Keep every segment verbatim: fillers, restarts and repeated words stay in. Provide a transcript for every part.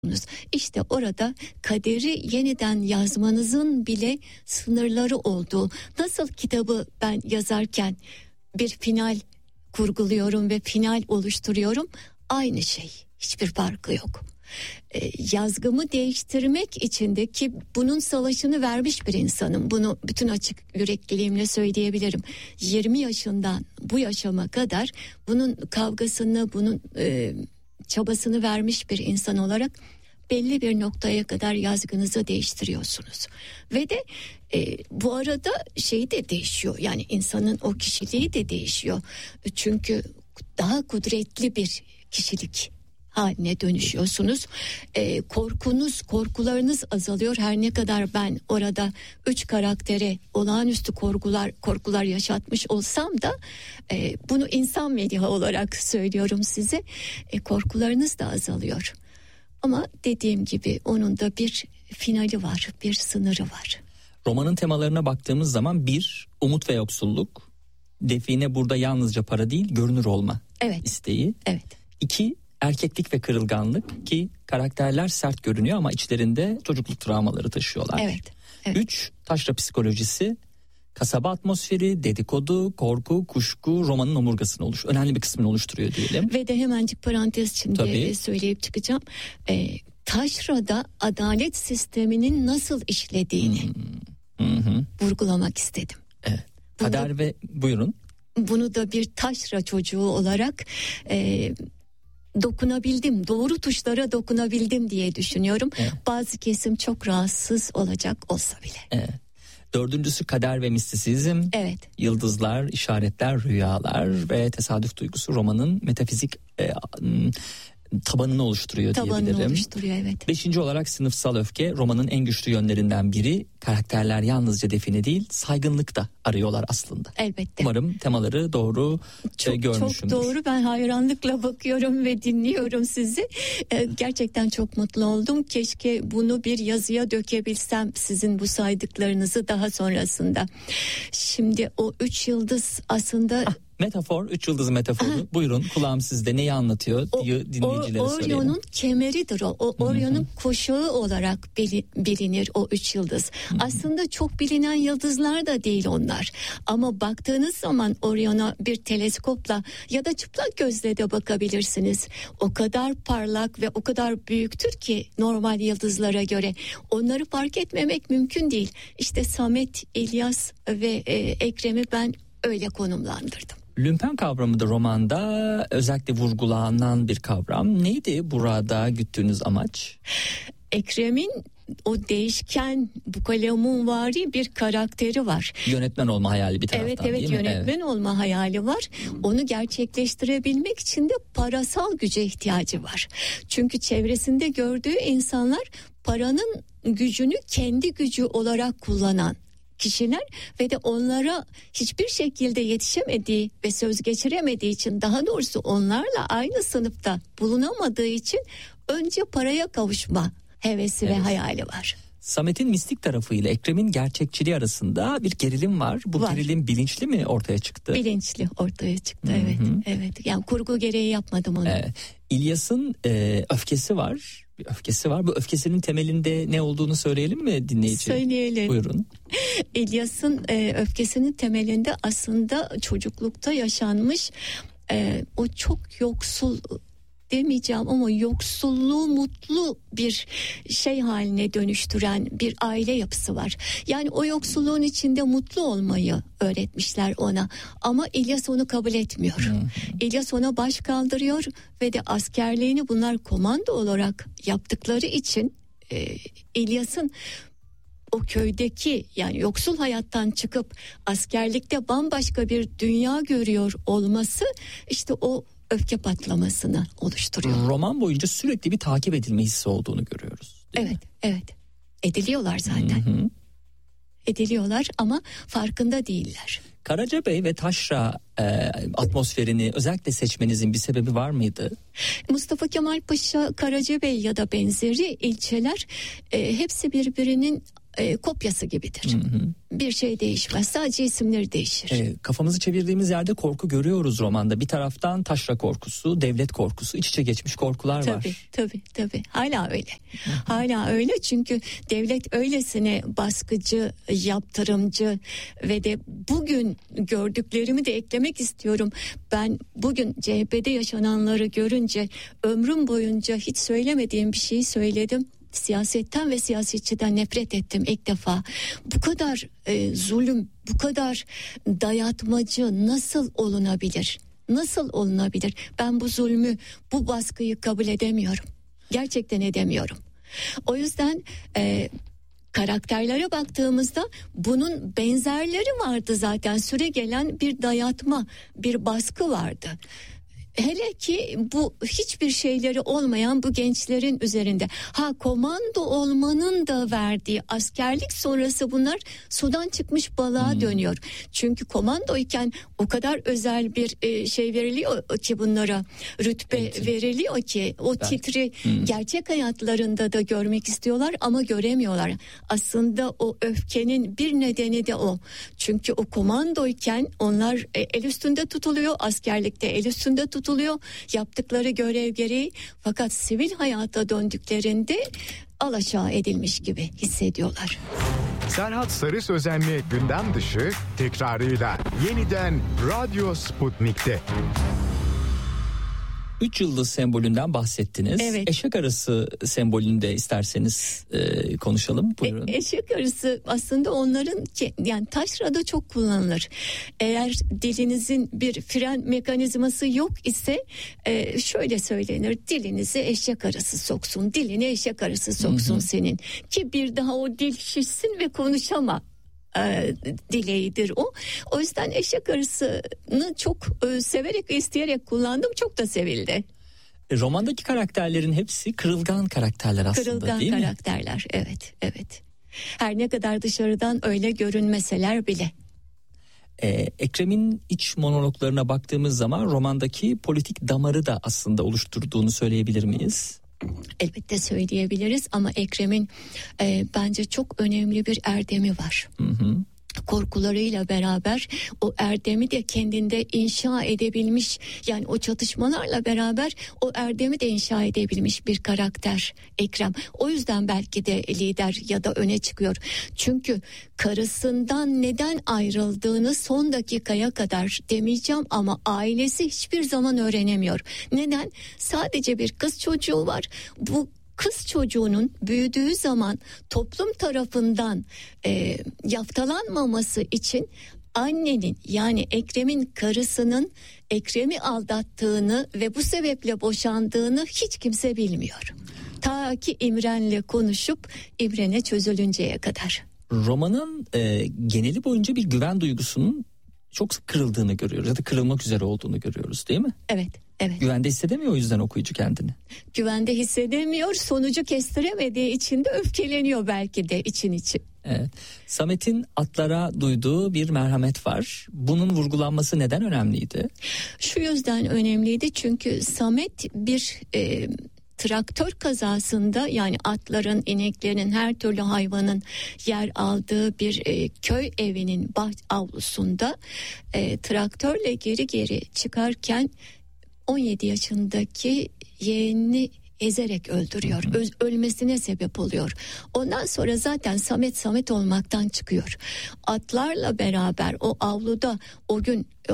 İşte orada kaderi yeniden yazmanızın bile sınırları olduğu, nasıl kitabı ben yazarken bir final kurguluyorum ve final oluşturuyorum, aynı şey, hiçbir farkı yok. Ee, yazgımı değiştirmek için de, ki bunun savaşını vermiş bir insanım, bunu bütün açık yürekliliğimle söyleyebilirim. yirmi yaşından bu yaşama kadar bunun kavgasını, bunun e, çabasını vermiş bir insan olarak belli bir noktaya kadar yazgınızı değiştiriyorsunuz. Ve de e, bu arada şey de değişiyor, yani insanın o kişiliği de değişiyor. Çünkü daha kudretli bir kişilik haline dönüşüyorsunuz. E, korkunuz, korkularınız azalıyor. Her ne kadar ben orada üç karaktere olağanüstü korkular, korkular yaşatmış olsam da e, bunu insan Mediha olarak söylüyorum size. E, korkularınız da azalıyor. Ama dediğim gibi onun da bir finali var, bir sınırı var. Romanın temalarına baktığımız zaman bir, umut ve yoksulluk. Define burada yalnızca para değil, görünür olma evet. isteği. Evet. İki, erkeklik ve kırılganlık, ki karakterler sert görünüyor ama içlerinde çocukluk travmaları taşıyorlar. Evet. evet. Üç, taşra psikolojisi. Kasaba atmosferi, dedikodu, korku, kuşku romanın omurgasını oluş, önemli bir kısmını oluşturuyor diyelim. Ve de hemencik parantez içinde Tabii. söyleyip çıkacağım. Ee, taşrada adalet sisteminin nasıl işlediğini hmm. Hı-hı. vurgulamak istedim. Evet. Kader bunu, ve buyurun. Bunu da bir taşra çocuğu olarak e, dokunabildim, doğru tuşlara dokunabildim diye düşünüyorum. Evet. Bazı kesim çok rahatsız olacak olsa bile. Evet. Dördüncüsü kader ve mistisizm. Evet. Yıldızlar, işaretler, rüyalar ve tesadüf duygusu romanın metafizik e, tabanını oluşturuyor tabanını diyebilirim. Tabanını oluşturuyor, evet. Beşinci olarak sınıfsal öfke, romanın en güçlü yönlerinden biri. Karakterler yalnızca define değil, saygınlık da arıyorlar aslında. Elbette. Umarım temaları doğru çok, e, görmüşümdür. Çok doğru, ben hayranlıkla bakıyorum ve dinliyorum sizi. Ee, gerçekten çok mutlu oldum. Keşke bunu bir yazıya dökebilsem, sizin bu saydıklarınızı daha sonrasında. Şimdi o üç yıldız aslında... Ah. Metafor, üç yıldız metaforu. Aha. Buyurun, kulağım sizde, neyi anlatıyor diye dinleyicilere o, söyleyelim. Orion'un kemeridir o. O Orion'un kuşağı olarak bilinir o üç yıldız. Hı-hı. Aslında çok bilinen yıldızlar da değil onlar. Ama baktığınız zaman Orion'a bir teleskopla ya da çıplak gözle de bakabilirsiniz. O kadar parlak ve o kadar büyüktür ki normal yıldızlara göre. Onları fark etmemek mümkün değil. İşte Samet, İlyas ve e, Ekrem'i ben öyle konumlandırdım. Lümpen kavramı da romanda özellikle vurgulanan bir kavram. Neydi burada güttüğünüz amaç? Ekrem'in o değişken, bukalemunvari bir karakteri var. Yönetmen olma hayali bir taraftan, evet, evet, değil mi? Yönetmen evet. olma hayali var. Onu gerçekleştirebilmek için de parasal güce ihtiyacı var. Çünkü çevresinde gördüğü insanlar paranın gücünü kendi gücü olarak kullanan kişiler ve de onlara hiçbir şekilde yetişemediği ve söz geçiremediği için, daha doğrusu onlarla aynı sınıfta bulunamadığı için önce paraya kavuşma hevesi evet. ve hayali var. Samet'in mistik tarafıyla Ekrem'in gerçekçiliği arasında bir gerilim var. Bu var. Gerilim bilinçli mi ortaya çıktı? Bilinçli ortaya çıktı. Hı-hı. Evet. Evet. Yani kurgu gereği yapmadım onu. Ee, İlyas'ın e, öfkesi var. Bir öfkesi var. Bu öfkesinin temelinde ne olduğunu söyleyelim mi dinleyici? Söyleyelim. Buyurun. İlyas'ın e, öfkesinin temelinde aslında çocuklukta yaşanmış e, o çok yoksul demeyeceğim ama yoksulluğu mutlu bir şey haline dönüştüren bir aile yapısı var. Yani o yoksulluğun içinde mutlu olmayı öğretmişler ona. Ama İlyas onu kabul etmiyor. Hmm. İlyas ona baş kaldırıyor ve de askerliğini bunlar komando olarak yaptıkları için e, İlyas'ın o köydeki, yani yoksul hayattan çıkıp askerlikte bambaşka bir dünya görüyor olması işte o öfke patlamasını oluşturuyor. Roman boyunca sürekli bir takip edilme hissi olduğunu görüyoruz. Evet, mi? evet. Ediliyorlar zaten. Hı hı. Ediliyorlar ama farkında değiller. Karacabey ve taşra e, atmosferini özellikle seçmenizin bir sebebi var mıydı? Mustafa Kemal Paşa, Karacabey ya da benzeri ilçeler e, hepsi birbirinin e, kopyası gibidir. Hı hı. Bir şey değişmez, sadece isimleri değişir. E, kafamızı çevirdiğimiz yerde korku görüyoruz romanda. Bir taraftan taşra korkusu, devlet korkusu, iç içe geçmiş korkular tabii, var. Tabii tabii hala öyle. Hala öyle çünkü devlet öylesine baskıcı, yaptırımcı ve de bugün gördüklerimi de eklemek istiyorum. Ben bugün C H P'de yaşananları görünce ömrüm boyunca hiç söylemediğim bir şeyi söyledim. Siyasetten ve siyasetçiden nefret ettim ilk defa. Bu kadar e, zulüm, bu kadar dayatmacı nasıl olunabilir? Nasıl olunabilir? Ben bu zulmü, bu baskıyı kabul edemiyorum. Gerçekten edemiyorum. O yüzden e, karakterlere baktığımızda bunun benzerleri vardı zaten. Süre gelen bir dayatma, bir baskı vardı. Hele ki bu hiçbir şeyleri olmayan bu gençlerin üzerinde. Ha, komando olmanın da verdiği askerlik sonrası bunlar sudan çıkmış balığa hmm. dönüyor. Çünkü komandoyken o kadar özel bir e, şey veriliyor ki bunlara, rütbe Eğitim. veriliyor ki o ben. titri hmm. gerçek hayatlarında da görmek istiyorlar ama göremiyorlar. Aslında o öfkenin bir nedeni de o. Çünkü o komandoyken onlar e, el üstünde tutuluyor, askerlikte el üstünde tutuluyor. tutuluyor yaptıkları görev gereği, fakat sivil hayata döndüklerinde alaşağı edilmiş gibi hissediyorlar. Serhat Sarı Sözenli gündem dışı tekrarıyla yeniden Radyo Sputnik'te. Üç yıldız sembolünden bahsettiniz. Evet. Eşek arısı sembolünde isterseniz e, konuşalım. Buyurun. E, eşek arısı aslında onların, yani taşrada çok kullanılır. Eğer dilinizin bir fren mekanizması yok ise e, şöyle söylenir: dilinizi eşek arısı soksun, dilini eşek arısı soksun, hı hı. senin, ki bir daha o dil şişsin ve konuşama. E, dileğidir o. O yüzden eşek arısını çok e, severek ve isteyerek kullandım. Çok da sevildi. Romandaki karakterlerin hepsi kırılgan karakterler aslında, kırılgan değil mi? Kırılgan karakterler, evet, evet. Her ne kadar dışarıdan öyle görünmeseler bile. Ee, Ekrem'in iç monologlarına baktığımız zaman romandaki politik damarı da aslında oluşturduğunu söyleyebilir miyiz? Elbette söyleyebiliriz ama Ekrem'in e, bence çok önemli bir erdemi var. Hı hı. Korkularıyla beraber o erdemi de kendinde inşa edebilmiş, yani o çatışmalarla beraber o erdemi de inşa edebilmiş bir karakter Ekrem. O yüzden belki de lider ya da öne çıkıyor. Çünkü karısından neden ayrıldığını son dakikaya kadar demeyeceğim ama ailesi hiçbir zaman öğrenemiyor. Neden? Sadece bir kız çocuğu var. Bu kız çocuğunun büyüdüğü zaman toplum tarafından e, yaftalanmaması için annenin, yani Ekrem'in karısının Ekrem'i aldattığını ve bu sebeple boşandığını hiç kimse bilmiyor. Ta ki İmren'le konuşup İmren'e çözülünceye kadar. Romanın e, geneli boyunca bir güven duygusunun çok kırıldığını görüyoruz ya da kırılmak üzere olduğunu görüyoruz, değil mi? Evet. Evet. Güvende hissedemiyor o yüzden okuyucu kendini. Güvende hissedemiyor, sonucu kestiremediği için de öfkeleniyor belki de için için. Evet. Samet'in atlara duyduğu bir merhamet var. Bunun vurgulanması neden önemliydi? Şu yüzden önemliydi çünkü Samet bir e, traktör kazasında, yani atların, ineklerin, her türlü hayvanın yer aldığı bir e, köy evinin bah- avlusunda e, traktörle geri geri çıkarken on yedi yaşındaki yeğenini ezerek öldürüyor. Öz, ölmesine sebep oluyor. Ondan sonra zaten Samet Samet olmaktan çıkıyor. Atlarla beraber o avluda o gün e,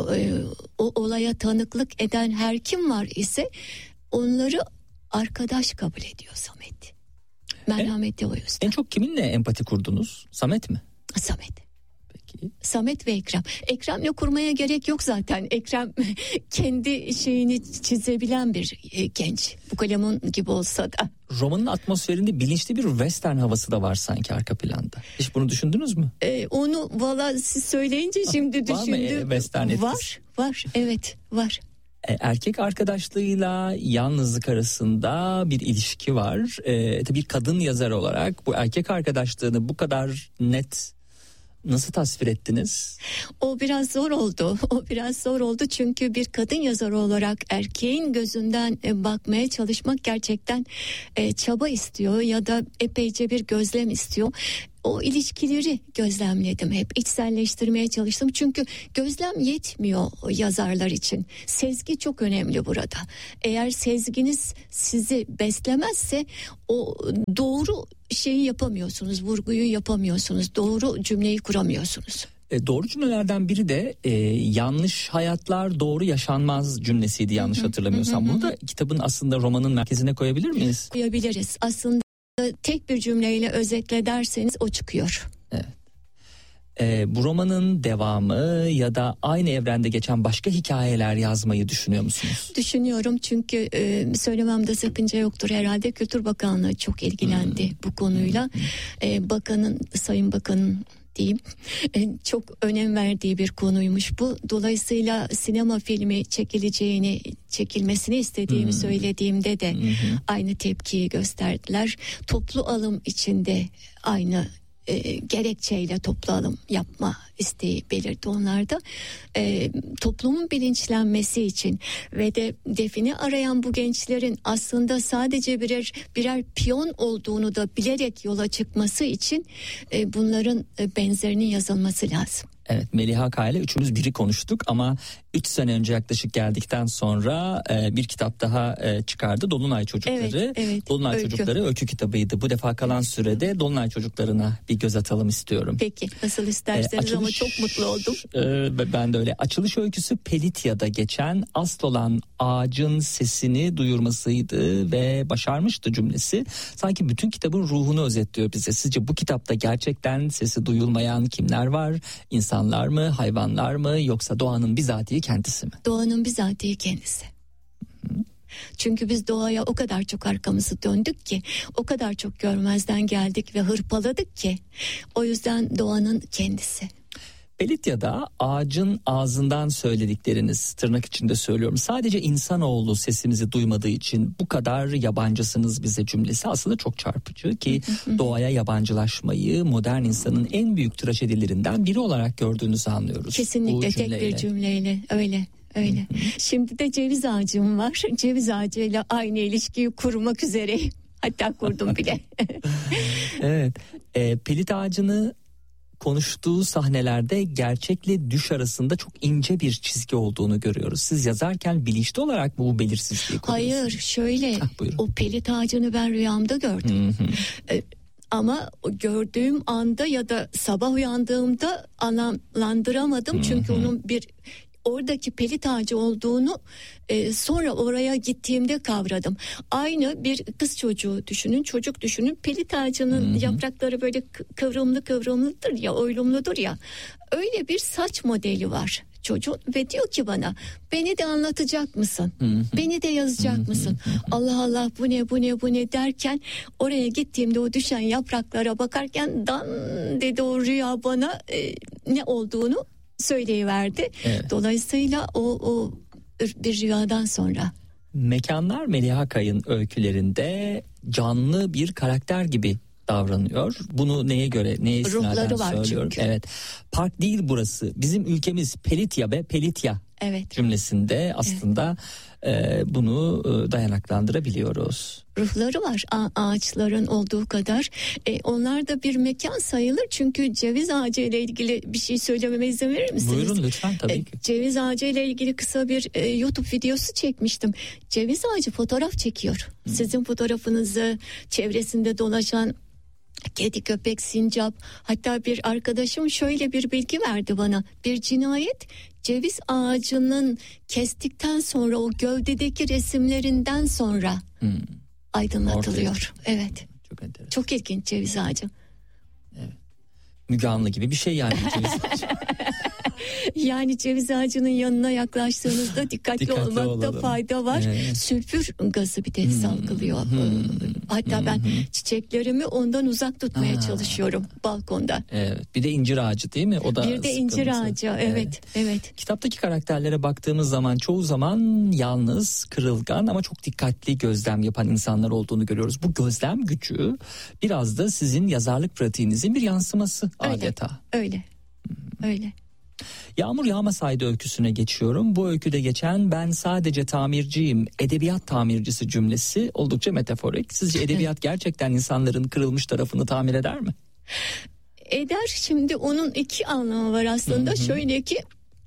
o olaya tanıklık eden her kim var ise onları arkadaş kabul ediyor Samet. Merhameti o yüzden. En çok kiminle empati kurdunuz? Samet mi? Samet. Peki. Samet ve Ekrem. Ekrem'le kurmaya gerek yok zaten. Ekrem kendi şeyini çizebilen bir e, genç. Bu kalemun gibi olsa da. Romanın atmosferinde bilinçli bir western havası da var sanki arka planda. Hiç bunu düşündünüz mü? E, onu valla siz söyleyince şimdi düşündüm. Var mı e, western etkisi? Var, var. Evet, var. Erkek arkadaşlığıyla yalnızlık arasında bir ilişki var. Ee, bir kadın yazar olarak bu erkek arkadaşlığını bu kadar net nasıl tasvir ettiniz? O biraz zor oldu. O biraz zor oldu çünkü bir kadın yazar olarak erkeğin gözünden bakmaya çalışmak gerçekten çaba istiyor ya da epeyce bir gözlem istiyor. O ilişkileri gözlemledim hep, içselleştirmeye çalıştım. Çünkü gözlem yetmiyor yazarlar için. Sezgi çok önemli burada. Eğer sezginiz sizi beslemezse o doğru şeyi yapamıyorsunuz, vurguyu yapamıyorsunuz, doğru cümleyi kuramıyorsunuz. E, doğru cümlelerden biri de e, yanlış hayatlar doğru yaşanmaz cümlesiydi, yanlış hatırlamıyorsam. Bunu da kitabın, aslında romanın merkezine koyabilir miyiz? Koyabiliriz. Aslında tek bir cümleyle özetle derseniz o çıkıyor. Evet. Ee, bu romanın devamı ya da aynı evrende geçen başka hikayeler yazmayı düşünüyor musunuz? Düşünüyorum çünkü e, söylememde sakınca yoktur herhalde. Kültür Bakanlığı çok ilgilendi hmm. bu konuyla. Hmm. E, bakanın, Sayın Bakan'ın diyeyim, e, çok önem verdiği bir konuymuş bu. Dolayısıyla sinema filmi çekileceğini, çekilmesini istediğimi hmm. söylediğimde de hmm. aynı tepkiyi gösterdiler. Toplu alım içinde aynı E, gerekçeyle toplu alım yapma isteği belirdi onlarda. E, toplumun bilinçlenmesi için ve de defini arayan bu gençlerin aslında sadece birer birer piyon olduğunu da bilerek yola çıkması için e, bunların e, benzerinin yazılması lazım. Evet, Meliha Kaya ile üçümüz biri konuştuk ama üç sene önce yaklaşık geldikten sonra e, bir kitap daha e, çıkardı. Dolunay Çocukları. Evet, evet, Dolunay öykü. Çocukları öykü kitabıydı. Bu defa kalan evet. sürede Dolunay Çocuklarına bir göz atalım istiyorum. Peki, nasıl isterseniz e, açılış, ama çok mutlu oldum. E, ben de öyle. Açılış öyküsü Pelitya'da geçen asıl olan ağacın sesini duyurmasıydı ve başarmıştı cümlesi. Sanki bütün kitabın ruhunu özetliyor bize. Sizce bu kitapta gerçekten sesi duyulmayan kimler var? İnsan İnsanlar mı, hayvanlar mı, yoksa doğanın bizatihi kendisi mi? Doğanın bizatihi kendisi. Hı. Çünkü biz doğaya o kadar çok arkamızı döndük ki, o kadar çok görmezden geldik ve hırpaladık ki, o yüzden doğanın kendisi. Pelitya'da ağacın ağzından söyledikleriniz, tırnak içinde söylüyorum, sadece insanoğlu sesimizi duymadığı için bu kadar yabancısınız bize cümlesi aslında çok çarpıcı ki doğaya yabancılaşmayı modern insanın en büyük trajedilerinden biri olarak gördüğünüzü anlıyoruz. Kesinlikle tek bir cümleyle öyle. Öyle. Hı hı. Şimdi de ceviz ağacım var. Ceviz ağacıyla aynı ilişkiyi kurmak üzereyim. Hatta kurdum bile. Evet. E, pelit ağacını konuştuğu sahnelerde gerçekle düş arasında çok ince bir çizgi olduğunu görüyoruz. Siz yazarken bilinçli olarak mı bu belirsizliği koruyorsunuz? Hayır, şöyle. Hah, o pelit ağacını ben rüyamda gördüm. Hı hı. Ee, ama gördüğüm anda ya da sabah uyandığımda anlamlandıramadım. Hı hı. Çünkü onun bir oradaki pelit ağacı olduğunu e, sonra oraya gittiğimde kavradım. Aynı bir kız çocuğu düşünün, çocuk düşünün. Pelit ağacının hı hı. yaprakları böyle kıvrımlı kıvrımlıdır ya, oylumludur ya. Öyle bir saç modeli var çocuğun ve diyor ki bana, beni de anlatacak mısın? Hı hı. Beni de yazacak hı hı. mısın? Hı hı. Allah Allah, bu ne bu ne bu ne derken oraya gittiğimde o düşen yapraklara bakarken dan dedi o rüya bana e, ne olduğunu söyleyiverdi. Evet. Dolayısıyla o, o bir rüyadan sonra. Mekanlar Meliha Kaya'nın öykülerinde canlı bir karakter gibi davranıyor. Bunu neye göre, neye istinaden söylüyorum? Çünkü. Evet. Park değil burası. Bizim ülkemiz Pelitya be Pelitya. Evet. Cümlesinde aslında evet. e, bunu e, dayanaklandırabiliyoruz. Ruhları var A- ağaçların olduğu kadar. E, onlar da bir mekan sayılır. Çünkü ceviz ağacı ile ilgili bir şey söylememe izin verir misiniz? Buyurun lütfen, tabii ki. E, ceviz ağacı ile ilgili kısa bir e, YouTube videosu çekmiştim. Ceviz ağacı fotoğraf çekiyor. Hı. Sizin fotoğrafınızı, çevresinde dolaşan kedi, köpek, sincap, hatta bir arkadaşım şöyle bir bilgi verdi bana. Bir cinayet ceviz ağacının kestikten sonra o gövdedeki resimlerinden sonra hmm. aydınlatılıyor. Ortaya. Evet. Çok enteresan. Çok ilginç ceviz ağacı. Evet. Müge Anlı gibi bir şey yani ceviz ağacı. Yani ceviz ağacının yanına yaklaştığınızda dikkatli, dikkatli olmakta olalım. Fayda var. Evet. Sülfür gazı bir de hmm. salgılıyor. Hmm. Hatta hmm. ben çiçeklerimi ondan uzak tutmaya ha. çalışıyorum balkonda. Evet. Bir de incir ağacı değil mi? O da bir de sıkıntı. incir ağacı. Evet, evet. Evet. Kitaptaki karakterlere baktığımız zaman çoğu zaman yalnız, kırılgan ama çok dikkatli gözlem yapan insanlar olduğunu görüyoruz. Bu gözlem gücü biraz da sizin yazarlık pratiğinizin bir yansıması öyle, adeta. Öyle. öyle. Yağmur yağmasaydı öyküsüne geçiyorum. Bu öyküde geçen ben sadece tamirciyim, edebiyat tamircisi cümlesi oldukça metaforik. Sizce edebiyat gerçekten insanların kırılmış tarafını tamir eder mi? Eder. Şimdi onun iki anlamı var aslında. Hı hı. Şöyle ki,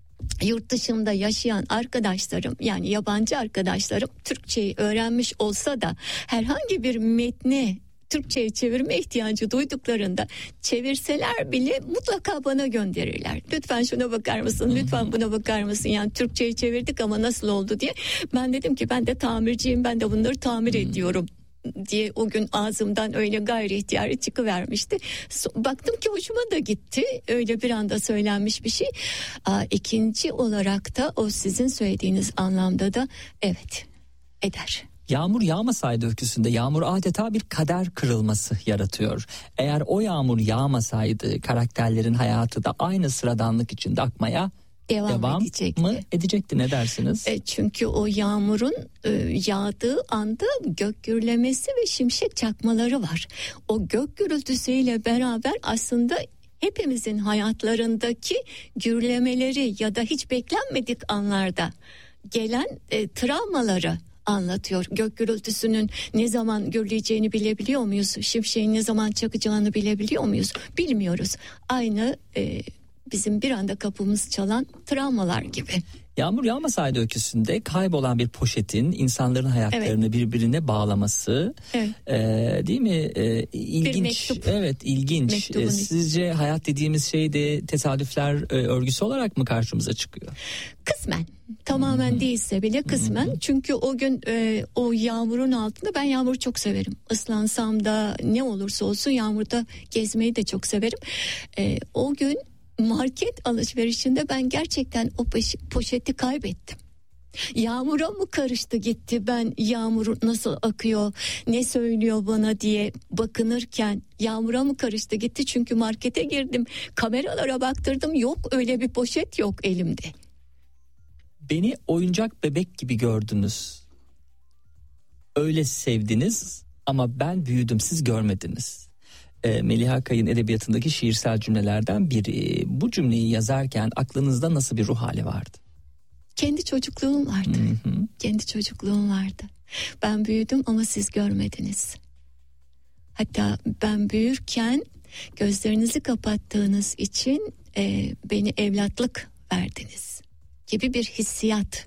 yurt dışında yaşayan arkadaşlarım, yani yabancı arkadaşlarım Türkçeyi öğrenmiş olsa da herhangi bir metni Türkçe'ye çevirme ihtiyacı duyduklarında çevirseler bile mutlaka bana gönderirler. Lütfen şuna bakar mısın? Lütfen buna bakar mısın? Yani Türkçe'ye çevirdik ama nasıl oldu diye. Ben dedim ki ben de tamirciyim, ben de bunları tamir ediyorum diye o gün ağzımdan öyle gayri ihtiyari çıkıvermişti. Baktım ki hoşuma da gitti. Öyle bir anda söylenmiş bir şey. Aa, ikinci olarak da o sizin söylediğiniz anlamda da evet eder. Yağmur yağmasaydı öyküsünde yağmur adeta bir kader kırılması yaratıyor. Eğer o yağmur yağmasaydı karakterlerin hayatı da aynı sıradanlık içinde akmaya devam, devam edecekti. mı edecekti, ne dersiniz? E, çünkü o yağmurun e, yağdığı anda gök gürlemesi ve şimşek çakmaları var. O gök gürültüsüyle beraber aslında hepimizin hayatlarındaki gürlemeleri ya da hiç beklenmedik anlarda gelen e, travmaları anlatıyor. Gök gürültüsünün ne zaman gürleyeceğini bilebiliyor muyuz? Şimşeğin ne zaman çakacağını bilebiliyor muyuz? Bilmiyoruz. Aynı e, bizim bir anda kapımız çalan travmalar gibi. Yağmur yağmasaydı öyküsünde kaybolan bir poşetin insanların hayatlarını evet. birbirine bağlaması, evet. e, değil mi? E, ilginç. Evet, ilginç. E, sizce hayat dediğimiz şey de tesadüfler e, örgüsü olarak mı karşımıza çıkıyor? Kısmen. Tamamen hmm. değilse bile kısmen. Hmm. Çünkü o gün e, o yağmurun altında, ben yağmuru çok severim. Islansam da ne olursa olsun yağmurda gezmeyi de çok severim. E, o gün market alışverişinde ben gerçekten o poşeti kaybettim. Yağmura mı karıştı gitti, ben yağmur nasıl akıyor, ne söylüyor bana diye bakınırken yağmura mı karıştı gitti, çünkü markete girdim, kameralara baktırdım, yok öyle bir poşet yok elimde. Beni oyuncak bebek gibi gördünüz, öyle sevdiniz ama ben büyüdüm, siz görmediniz. E, Meliha Kayın edebiyatındaki şiirsel cümlelerden biri. Bu cümleyi yazarken aklınızda nasıl bir ruh hali vardı? Kendi çocukluğum vardı. Hı hı. Kendi çocukluğum vardı. Ben büyüdüm ama siz görmediniz. Hatta ben büyürken gözlerinizi kapattığınız için e, beni evlatlık verdiniz gibi bir hissiyat.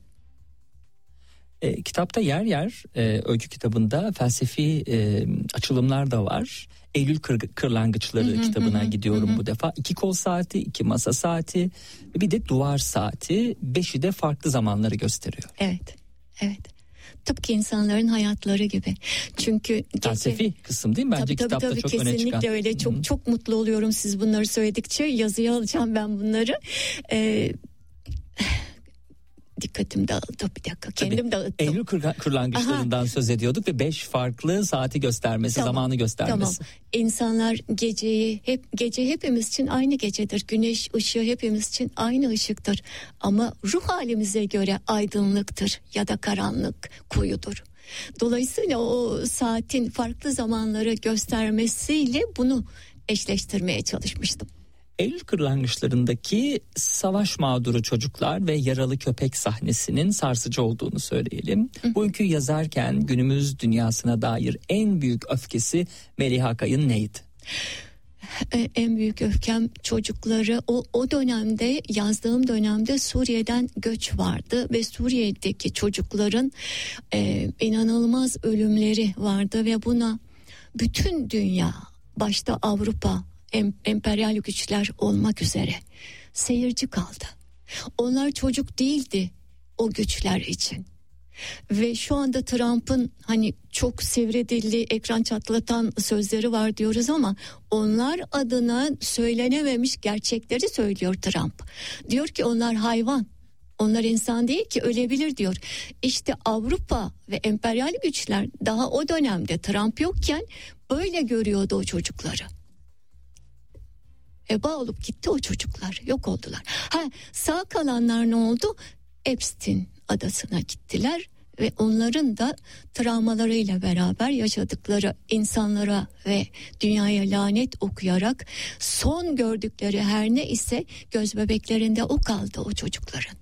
E, kitapta yer yer e, öykü kitabında felsefi e, açılımlar da var. Eylül Kır, Kırlangıçları hı hı, kitabına hı, gidiyorum hı. bu defa. İki kol saati, iki masa saati, bir de duvar saati. Beşi de farklı zamanları gösteriyor. Evet, evet. Tıpkı insanların hayatları gibi. Çünkü felsefi gece... kısım değil mi? Bence tabii, kitapta tabii, çok öne çıkan. Kesinlikle öyle. Çok Hı-hı. çok mutlu oluyorum siz bunları söyledikçe. Yazıya alacağım ben bunları. Ee, Dikkatim dağıldı, bir dakika kendim Tabii, dağıttım. Eylül kır, kırlangıçlarından Aha. söz ediyorduk ve beş farklı saati göstermesi, tamam, zamanı göstermesi. Tamam. İnsanlar geceyi hep gece hepimiz için aynı gecedir. Güneş ışığı hepimiz için aynı ışıktır. Ama ruh halimize göre aydınlıktır ya da karanlık, koyudur. Dolayısıyla o saatin farklı zamanları göstermesiyle bunu eşleştirmeye çalışmıştım. Eylül Kırlangıçlarındaki savaş mağduru çocuklar ve yaralı köpek sahnesinin sarsıcı olduğunu söyleyelim. Hı. Bu öyküyü yazarken günümüz dünyasına dair en büyük öfkesi Meliha Kayın neydi? En büyük öfkem çocukları. O, o dönemde, yazdığım dönemde Suriye'den göç vardı ve Suriye'deki çocukların e, inanılmaz ölümleri vardı ve buna bütün dünya, başta Avrupa, emperyal güçler olmak üzere seyirci kaldı. Onlar çocuk değildi o güçler için. Ve şu anda Trump'ın hani çok sivri dilli, ekran çatlatan sözleri var diyoruz ama onlar adına söylenememiş gerçekleri söylüyor Trump. Diyor ki onlar hayvan. Onlar insan değil ki, ölebilir diyor. İşte Avrupa ve emperyal güçler daha o dönemde Trump yokken böyle görüyordu o çocukları. Heba olup gitti o çocuklar, yok oldular. Ha, sağ kalanlar ne oldu? Epstein adasına gittiler ve onların da travmalarıyla beraber yaşadıkları insanlara ve dünyaya lanet okuyarak son gördükleri her ne ise göz bebeklerinde o kaldı o çocukların.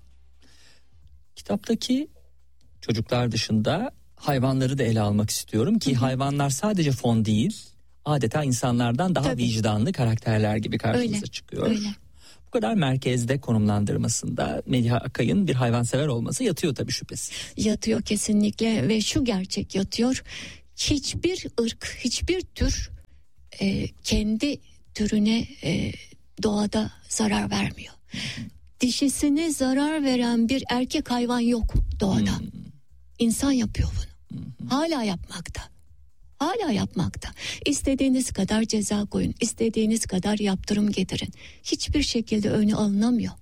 Kitaptaki çocuklar dışında hayvanları da ele almak istiyorum ki, hı hı, hayvanlar sadece fon değil, adeta insanlardan daha Tabii. vicdanlı karakterler gibi karşımıza öyle, çıkıyor. Öyle. Bu kadar merkezde konumlandırmasında Meliha Akay'ın bir hayvansever olması yatıyor tabii şüphesiz. Yatıyor kesinlikle ve şu gerçek yatıyor: hiçbir ırk, hiçbir tür e, kendi türüne e, doğada zarar vermiyor. Hmm. Dişisine zarar veren bir erkek hayvan yok doğada. Hmm. İnsan yapıyor bunu. Hmm. Hala yapmakta. Hala yapmakta. İstediğiniz kadar ceza koyun, istediğiniz kadar yaptırım getirin. Hiçbir şekilde önü alınamıyor.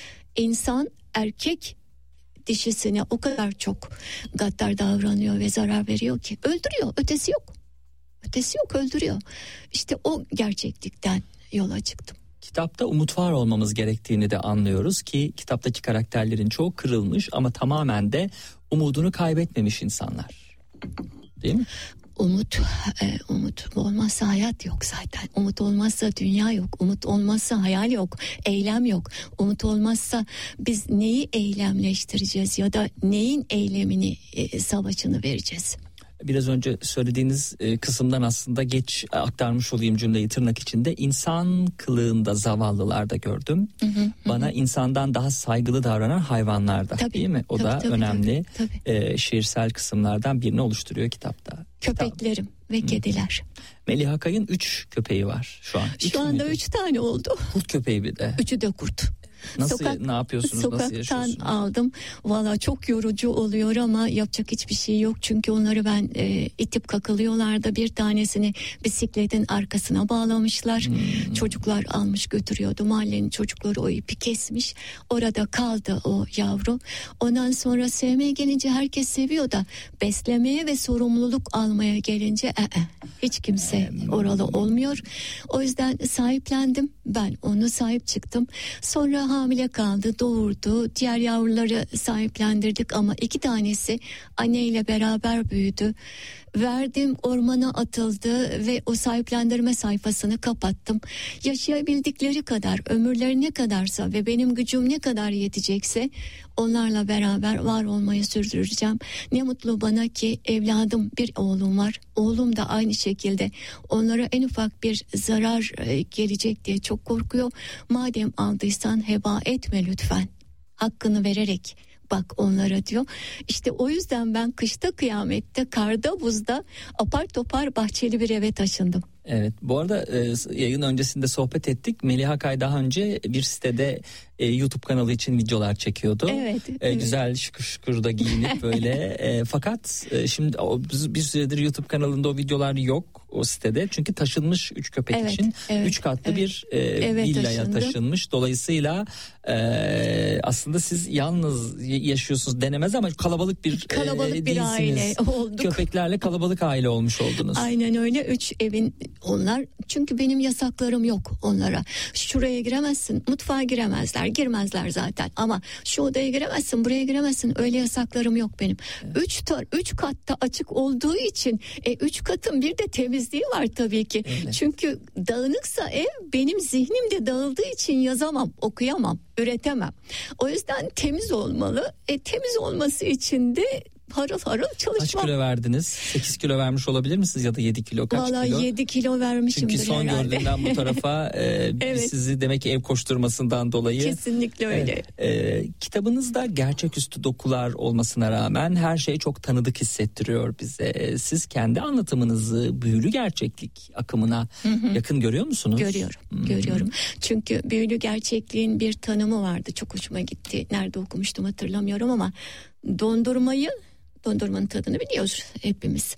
İnsan erkek dişisine o kadar çok gaddar davranıyor ve zarar veriyor ki öldürüyor. Ötesi yok. Ötesi yok, öldürüyor. İşte o gerçeklikten yola çıktım. Kitapta umut var olmamız gerektiğini de anlıyoruz ki kitaptaki karakterlerin çoğu kırılmış ama tamamen de umudunu kaybetmemiş insanlar. Değil mi? Umut, e, umut olmazsa hayat yok zaten. Umut olmazsa dünya yok. Umut olmazsa hayal yok. Eylem yok. Umut olmazsa biz neyi eylemleştireceğiz ya da neyin eylemini, e, savaşını vereceğiz? Biraz önce söylediğiniz e, kısımdan aslında geç aktarmış olayım cümleyi tırnak içinde. İnsan kılığında zavallılarda gördüm. Hı hı, Bana hı. insandan daha saygılı davranan hayvanlarda, tabii, değil mi? O tabii, da tabii, önemli tabii, tabii. E, şiirsel kısımlardan birini oluşturuyor kitapta. Köpeklerim Kitap. ve kediler. Meliha Akay'ın üç köpeği var şu an. Şu üç anda müydü? üç tane oldu. Kurt köpeği bir de. Üçü de kurt. Nasıl, Sokak, ne yapıyorsunuz? Sokaktan nasıl yaşıyorsunuz? aldım. Valla çok yorucu oluyor ama yapacak hiçbir şey yok. Çünkü onları ben e, itip kakılıyorlardı. Bir tanesini bisikletin arkasına bağlamışlar. Hmm. Çocuklar almış götürüyordu. Mahallenin çocukları o ipi kesmiş. Orada kaldı o yavru. Ondan sonra sevmeye gelince herkes seviyor da beslemeye ve sorumluluk almaya gelince e, e, hiç kimse hmm. oralı olmuyor. O yüzden sahiplendim. Ben onu sahip çıktım. Sonra hamile kaldı, doğurdu. Diğer yavruları sahiplendirdik ama iki tanesi anneyle beraber büyüdü. Verdim, ormana atıldı ve o sahiplendirme sayfasını kapattım. Yaşayabildikleri kadar, ömürleri ne kadarsa ve benim gücüm ne kadar yetecekse onlarla beraber var olmayı sürdüreceğim. Ne mutlu bana ki evladım, bir oğlum var. Oğlum da aynı şekilde onlara en ufak bir zarar gelecek diye çok korkuyor. Madem aldıysan heba etme lütfen. Hakkını vererek bak onlara diyor. İşte o yüzden ben kışta, kıyamette, karda, buzda apar topar bahçeli bir eve taşındım. Evet, bu arada e, yayın öncesinde sohbet ettik. Meliha Akay daha önce bir sitede e, YouTube kanalı için videolar çekiyordu. Evet. E, evet. Güzel şıkır şıkır da giyinip böyle. E, fakat e, şimdi o, bir süredir YouTube kanalında o videolar yok o sitede. Çünkü taşınmış üç köpek evet, için. Evet, üç katlı evet. bir e, evet, villaya taşındı. taşınmış. Dolayısıyla e, aslında siz yalnız yaşıyorsunuz denemez ama kalabalık bir kalabalık e, bir aile olduk. Köpeklerle kalabalık aile olmuş oldunuz. Aynen öyle. Üç evin onlar, çünkü benim yasaklarım yok onlara. Şuraya giremezsin, mutfağa giremezler, girmezler zaten. Ama şu odaya giremezsin, buraya giremezsin, öyle yasaklarım yok benim. Evet. Üç tar, üç katta açık olduğu için, e, üç katın bir de temizliği var tabii ki. Öyle. Çünkü dağınıksa ev, benim zihnim de dağıldığı için yazamam, okuyamam, üretemem. O yüzden temiz olmalı. E, temiz olması için de harıl harıl çalışmam. Kaç kilo verdiniz? sekiz kilo vermiş olabilir misiniz ya da yedi kilo? Kaç Vallahi kilo? yedi kilo vermişimdir Çünkü son herhalde. gördüğümden bu tarafa e, evet. sizi demek ki ev koşturmasından dolayı. Kesinlikle öyle. E, e, kitabınızda gerçeküstü dokular olmasına rağmen her şey çok tanıdık hissettiriyor bize. Siz kendi anlatımınızı büyülü gerçeklik akımına hı hı. yakın görüyor musunuz? Görüyorum, hı hı. görüyorum. Çünkü büyülü gerçekliğin bir tanımı vardı. Çok hoşuma gitti. Nerede okumuştum hatırlamıyorum ama dondurmayı, dondurmanın tadını biliyoruz hepimiz.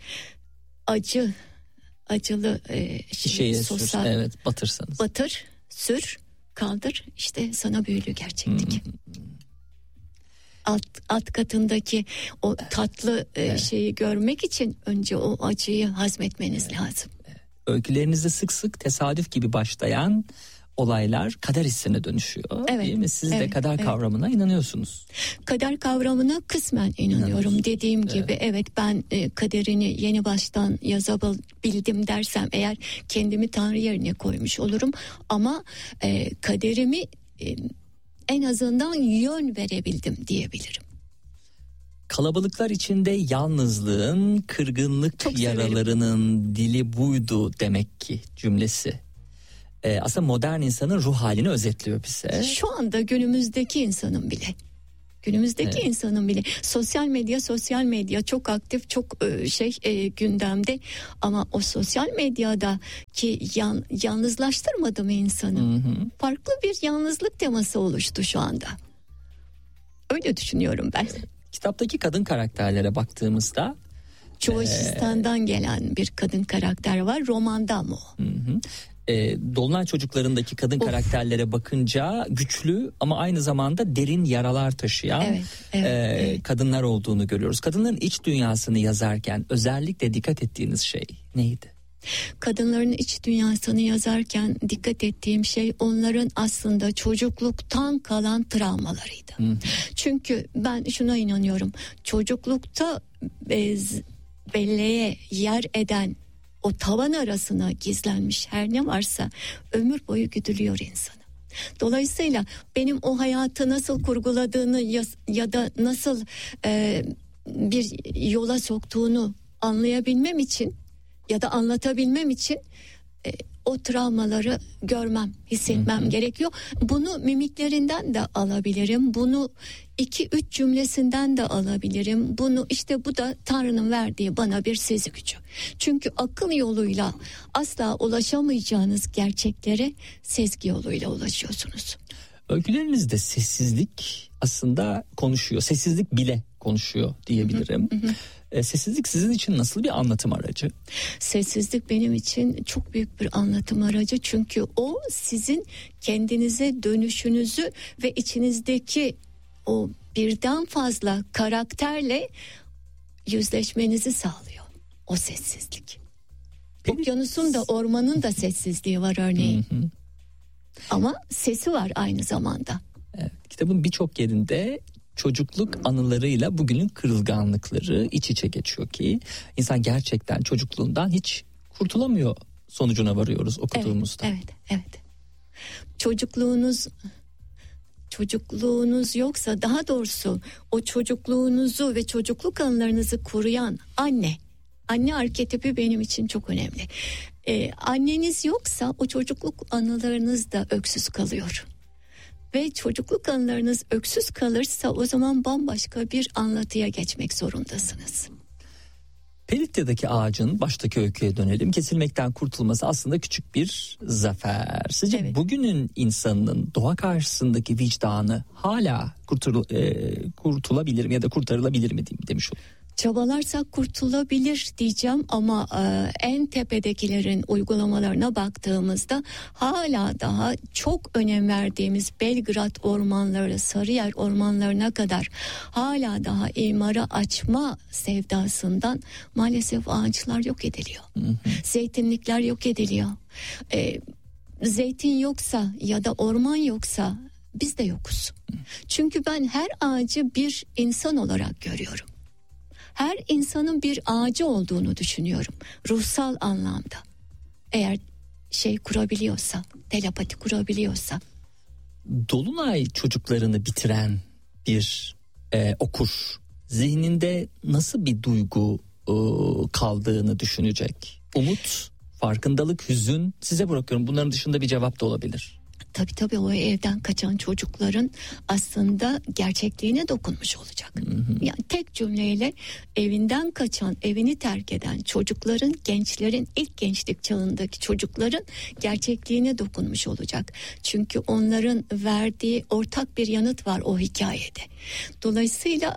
Acı, acılı e, şey, sosa sür, evet, batırsanız. Batır, sür, kaldır. İşte sana büyülü gerçeklik. Hmm. Alt, alt katındaki o tatlı e, evet. şeyi görmek için önce o acıyı hazmetmeniz evet. lazım. Öykülerinizde sık sık tesadüf gibi başlayan, olaylar kader hissine dönüşüyor. Evet, değil mi? Siz evet, de kader evet. kavramına inanıyorsunuz. Kader kavramına kısmen inanıyorum. Dediğim Evet. gibi evet, ben e, kaderini yeni baştan yazabildim dersem eğer kendimi Tanrı yerine koymuş olurum. Ama e, kaderimi e, en azından yön verebildim diyebilirim. Kalabalıklar içinde yalnızlığın, kırgınlık Çok yaralarının dili buydu demek ki cümlesi. Ee, aslında modern insanın ruh halini özetliyor bize. Şu anda günümüzdeki insanın bile. Günümüzdeki Evet. insanın bile sosyal medya sosyal medya çok aktif, çok e, şey e, gündemde, ama o sosyal medyada ki yan, yalnızlaştırmadı mı insanı? Hı hı. Farklı bir yalnızlık teması oluştu şu anda. Öyle düşünüyorum ben. Kitaptaki kadın karakterlere baktığımızda Çuvaşistan'dan gelen bir kadın karakter var. Romanda ama o. hı hı, e, Dolunay Çocuklarındaki kadın Of. karakterlere bakınca güçlü ama aynı zamanda derin yaralar taşıyan Evet, evet, e, evet. kadınlar olduğunu görüyoruz. Kadınların iç dünyasını yazarken özellikle dikkat ettiğiniz şey neydi? Kadınların iç dünyasını yazarken dikkat ettiğim şey onların aslında çocukluktan kalan travmalarıydı. Hı. Çünkü ben şuna inanıyorum. Çocuklukta bez, belleğe yer eden o tavan arasına gizlenmiş her ne varsa ömür boyu güdülüyor insana. Dolayısıyla benim o hayatı nasıl kurguladığını ya, ya da nasıl e, bir yola soktuğunu anlayabilmem için ya da anlatabilmem için e, o travmaları görmem, hissetmem hı hı. gerekiyor. Bunu mimiklerinden de alabilirim. Bunu iki üç cümlesinden de alabilirim. Bunu işte bu da Tanrı'nın verdiği bana bir sezi gücü. Çünkü akıl yoluyla asla ulaşamayacağınız gerçeklere sezgi yoluyla ulaşıyorsunuz. Öykülerinizde sessizlik aslında konuşuyor. Sessizlik bile konuşuyor diyebilirim. Hı hı. E, sessizlik sizin için nasıl bir anlatım aracı? Sessizlik benim için çok büyük bir anlatım aracı. Çünkü o sizin kendinize dönüşünüzü ve içinizdeki o birden fazla karakterle yüzleşmenizi sağlıyor. O sessizlik. Peki. Okyanusun da ormanın da sessizliği var örneğin. Hı hı. Ama sesi var aynı zamanda. Evet, kitabın birçok yerinde çocukluk anılarıyla bugünün kırılganlıkları iç içe geçiyor ki insan gerçekten çocukluğundan hiç kurtulamıyor sonucuna varıyoruz okuduğumuzda. Evet, evet, evet. Çocukluğunuz çocukluğunuz yoksa, daha doğrusu o çocukluğunuzu ve çocukluk anılarınızı koruyan anne. Anne arketipi benim için çok önemli. Ee, anneniz yoksa o çocukluk anılarınız da öksüz kalıyor. Ve çocukluk anılarınız öksüz kalırsa o zaman bambaşka bir anlatıya geçmek zorundasınız. Pelitya'daki ağacın, baştaki öyküye dönelim, kesilmekten kurtulması aslında küçük bir zafer. Sizce evet. bugünün insanının doğa karşısındaki vicdanı hala kurtul, e, kurtulabilir mi ya da kurtarılabilir mi demiş olayım. Çabalarsak kurtulabilir diyeceğim ama e, en tepedekilerin uygulamalarına baktığımızda hala daha çok önem verdiğimiz Belgrad ormanları, Sarıyer ormanlarına kadar hala daha imara açma sevdasından maalesef ağaçlar yok ediliyor. Hı hı. Zeytinlikler yok ediliyor. E, zeytin yoksa ya da orman yoksa biz de yokuz. Hı. Çünkü ben her ağacı bir insan olarak görüyorum. Her insanın bir ağacı olduğunu düşünüyorum. Ruhsal anlamda. Eğer şey kurabiliyorsa, telepati kurabiliyorsa. Dolunay çocuklarını bitiren bir e, okur zihninde nasıl bir duygu e, kaldığını düşünecek? Umut, farkındalık, hüzün, size bırakıyorum. Bunların dışında bir cevap da olabilir. Tabii tabii o evden kaçan çocukların aslında gerçekliğine dokunmuş olacak. Hı hı. Yani tek cümleyle evinden kaçan, evini terk eden çocukların, gençlerin, ilk gençlik çağındaki çocukların gerçekliğine dokunmuş olacak. Çünkü onların verdiği ortak bir yanıt var o hikayede. Dolayısıyla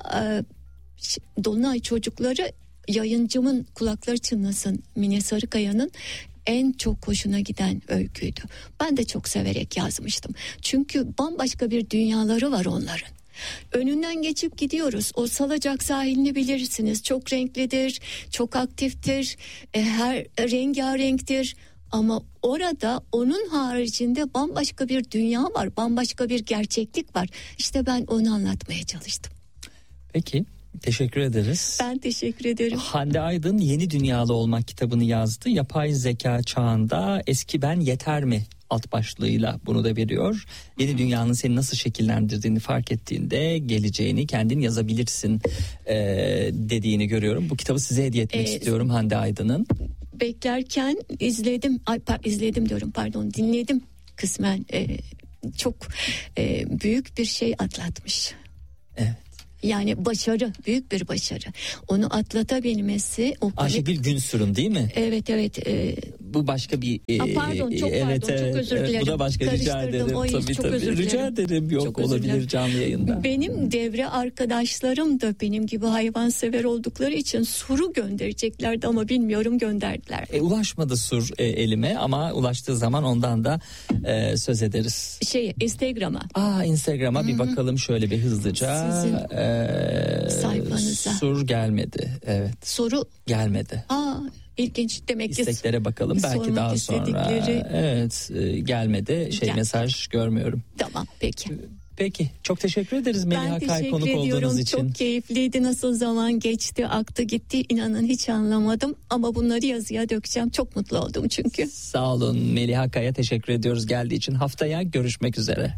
Dolunay çocukları, yayıncımın kulakları çınlasın, Mine Sarıkaya'nın en çok hoşuna giden öyküydü. Ben de çok severek yazmıştım. Çünkü bambaşka bir dünyaları var onların. Önünden geçip gidiyoruz. O Salacak sahilini bilirsiniz. Çok renklidir, çok aktiftir, her rengarenktir. Ama orada onun haricinde bambaşka bir dünya var, bambaşka bir gerçeklik var. İşte ben onu anlatmaya çalıştım. Peki, teşekkür ederiz. Ben teşekkür ederim. Hande Aydın Yeni Dünyalı Olmak kitabını yazdı. Yapay zeka çağında eski ben yeter mi alt başlığıyla bunu da veriyor. Yeni dünyanın seni nasıl şekillendirdiğini fark ettiğinde geleceğini kendin yazabilirsin e, dediğini görüyorum. Bu kitabı size hediye etmek ee, istiyorum Hande Aydın'ın. Beklerken izledim, ay, izledim diyorum pardon dinledim kısmen. Ee, çok e, büyük bir şey atlatmış. Evet. Yani başarı, büyük bir başarı. Onu atlatabilmesi. O Ayşegül Günsür'ün değil mi? Evet evet. E, bu başka bir. E, A, pardon çok pardon evet, çok evet, özür dilerim. Bu da başka, rica ederim. O tabii çok tabii. Özür rica ederim. Yok çok olabilir canlı yayında. Benim devre arkadaşlarım da benim gibi hayvansever oldukları için suru göndereceklerdi ama bilmiyorum gönderdiler. E, ulaşmadı sur e, elime ama ulaştığı zaman ondan da e, söz ederiz. Şey Instagram'a. Aa Instagram'a Hı-hı. bir bakalım şöyle bir hızlıca. Sizin e, sayfanıza. Sur gelmedi. Evet. Soru gelmedi. Aa İlginç demek ki. İsteklere bakalım belki daha sonra. Evet gelmedi şey Gel. mesaj görmüyorum. Tamam peki. Peki çok teşekkür ederiz Meliha Kay konuk ediyorum. olduğunuz için. Çok keyifliydi, nasıl zaman geçti aktı gitti inanın hiç anlamadım ama bunları yazıya dökeceğim, çok mutlu oldum çünkü. Sağ olun Meliha Kay'a teşekkür ediyoruz geldiği için. Haftaya görüşmek üzere.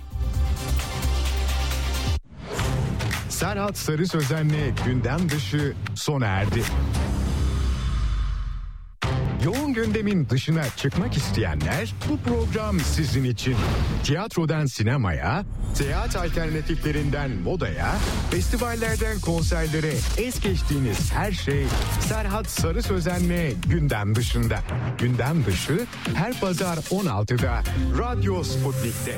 Serhat Sarı Sözen'le gündem dışı sona erdi. Yoğun gündemin dışına çıkmak isteyenler bu program sizin için. Tiyatrodan sinemaya, seyahat alternatiflerinden modaya, festivallerden konserlere es geçtiğiniz her şey Serhat Sarı Sözen'le gündem dışında. Gündem dışı her pazar on altıda Radyo Sputnik'te.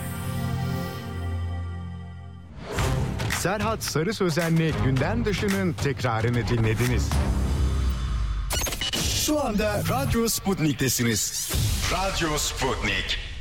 Serhat Sarı Sözen'le gündem dışının tekrarını dinlediniz. Şu anda Radyo Sputnik'tesiniz. Radyo Sputnik.